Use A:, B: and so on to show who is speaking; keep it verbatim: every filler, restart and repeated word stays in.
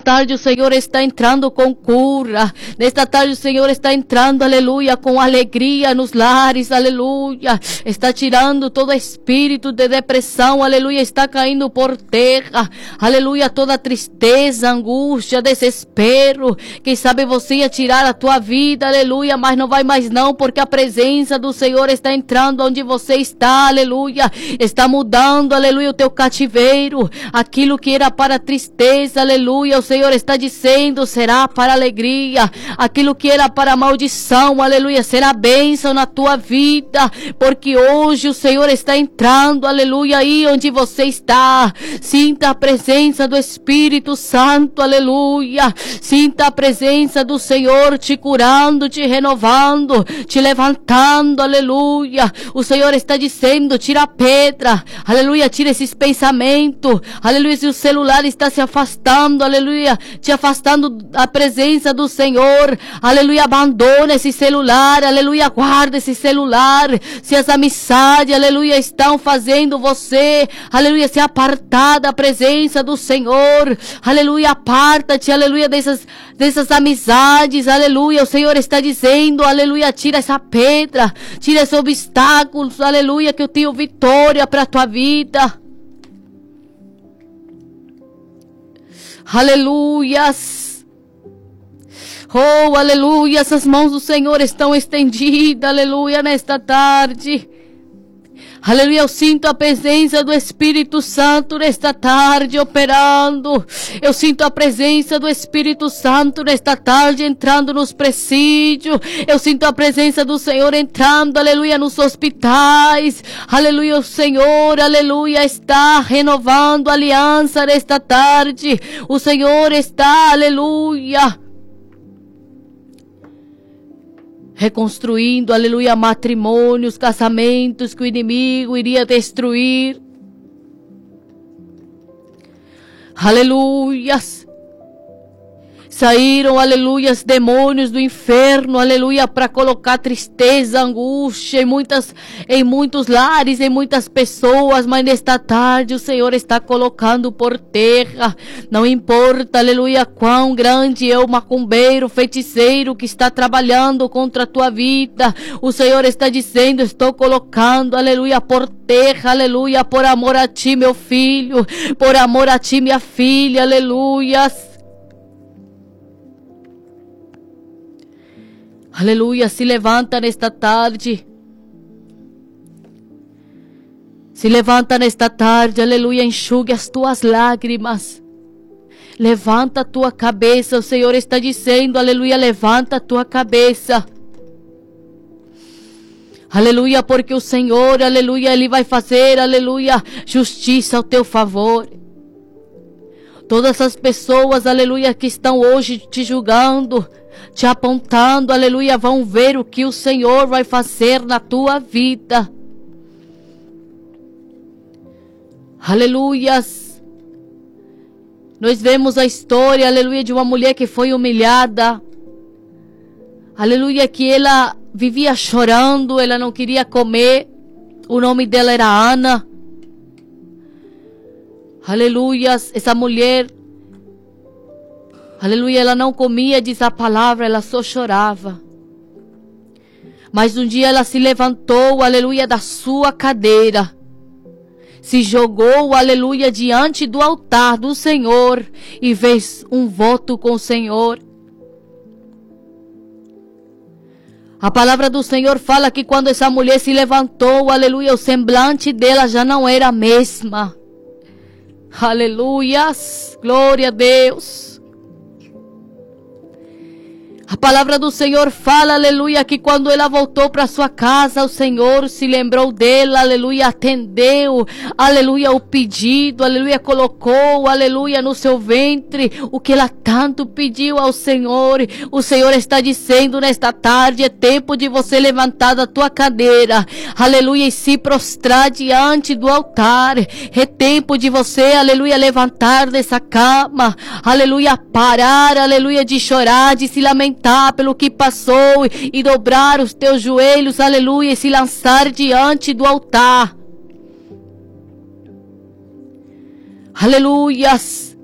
A: tarde o Senhor está entrando com cura. Nesta tarde o Senhor está entrando, aleluia, com alegria nos lares, aleluia. Está tirando todo espírito de depressão, aleluia, está caindo por terra, aleluia, toda tristeza, angústia, desespero. Quem sabe você ia tirar a tua vida, aleluia, mas não vai mais não, porque a presença do Senhor está entrando onde você está, aleluia. Está mudando, aleluia, o teu cativeiro. Aquilo que era para tristeza, aleluia, o Senhor está dizendo, será para alegria. Aquilo que era para maldição, aleluia, será bênção na tua vida, porque hoje o Senhor está entrando, aleluia, aí onde você está. Sinta a presença do Espírito Santo, aleluia. Sinta a presença do Senhor te curando, te renovando, te levantando, aleluia. O Senhor está dizendo, tira a pedra, aleluia, tira esses pensamentos, aleluia. Se o celular está se afastando, aleluia, te afastando da presença do Senhor, aleluia, abandona esse celular, aleluia, guarda esse celular. Se as amizades, aleluia, estão fazendo você, aleluia, se apartar da presença do Senhor, aleluia, aparta-te, aleluia, dessas, dessas amizades, aleluia. O Senhor está dizendo, aleluia, tira essa pedra, tira esses obstáculos, aleluia, que eu tenho vitória para a tua vida. Aleluias. Oh, aleluia, essas mãos do Senhor estão estendidas, aleluia, nesta tarde. Aleluia, eu sinto a presença do Espírito Santo nesta tarde operando. Eu sinto a presença do Espírito Santo nesta tarde entrando nos presídios. Eu sinto a presença do Senhor entrando, aleluia, nos hospitais. Aleluia, o Senhor, aleluia, está renovando a aliança nesta tarde. O Senhor está, aleluia, reconstruindo, aleluia, matrimônios, casamentos que o inimigo iria destruir. Aleluias. Saíram, aleluia, demônios do inferno, aleluia, para colocar tristeza, angústia em, muitas, em muitos lares, em muitas pessoas, mas nesta tarde o Senhor está colocando por terra. Não importa, aleluia, quão grande é o macumbeiro, feiticeiro que está trabalhando contra a tua vida. O Senhor está dizendo, estou colocando, aleluia, por terra, aleluia, por amor a ti, meu filho, por amor a ti, minha filha, aleluia. Aleluia, se levanta nesta tarde. Se levanta nesta tarde, aleluia, enxugue as tuas lágrimas. Levanta a tua cabeça, o Senhor está dizendo, aleluia, levanta a tua cabeça. Aleluia, porque o Senhor, aleluia, Ele vai fazer, aleluia, justiça ao teu favor. Todas as pessoas, aleluia, que estão hoje te julgando, te apontando, aleluia, vão ver o que o Senhor vai fazer na tua vida. Aleluias. Nós vemos a história, aleluia, de uma mulher que foi humilhada. Aleluia, que ela vivia chorando, ela não queria comer. O nome dela era Ana. Aleluias, essa mulher, aleluia, ela não comia, diz a palavra, ela só chorava. Mas um dia ela se levantou, aleluia, da sua cadeira. Se jogou, aleluia, diante do altar do Senhor e fez um voto com o Senhor. A palavra do Senhor fala que quando essa mulher se levantou, aleluia, o semblante dela já não era a mesma. Aleluias, glória a Deus. A palavra do Senhor fala, aleluia, que quando ela voltou para sua casa, o Senhor se lembrou dela, aleluia, atendeu, aleluia, o pedido, aleluia, colocou, aleluia, no seu ventre o que ela tanto pediu ao Senhor. O Senhor está dizendo nesta tarde, é tempo de você levantar da tua cadeira, aleluia, e se prostrar diante do altar. É tempo de você, aleluia, levantar dessa cama, aleluia, parar, aleluia, de chorar, de se lamentar pelo que passou e dobrar os teus joelhos, aleluia, e se lançar diante do altar. Aleluias.